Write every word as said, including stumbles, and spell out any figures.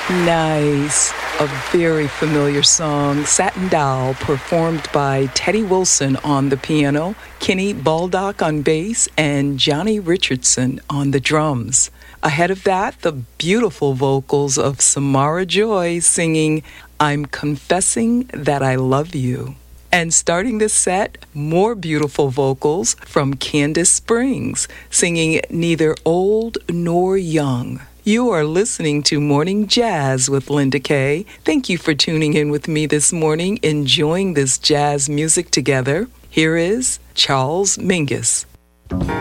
Nice. A very familiar song, Satin Doll, performed by Teddy Wilson on the piano, Kenny Baldock on bass, and Johnny Richardson on the drums. Ahead of that, the beautiful vocals of Samara Joy singing, I'm Confessing That I Love You. And starting the set, more beautiful vocals from Candace Springs, singing Neither Old Nor Young. You are listening to Morning Jazz with Linda Kay. Thank you for tuning in with me this morning, enjoying this jazz music together. Here is Charles Mingus.